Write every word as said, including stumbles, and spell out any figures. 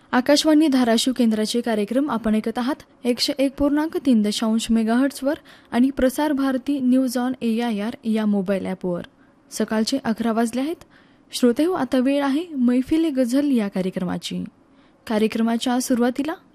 आकाशवाणी धाराशिव केंद्राचे कार्यक्रम आपण ऐकत आहात एकशे एक पूर्णांक तीन दशांश मेगाहर्ट्झवर आणि Prasar Bharati news on A I R या मोबाईल ॲपवर. सकाळचे अकरा वाजले आहेत. श्रोते हो, आता वेळ आहे मैफिले गझल या कार्यक्रमाची. कार्यक्रमाच्या सुरुवातीला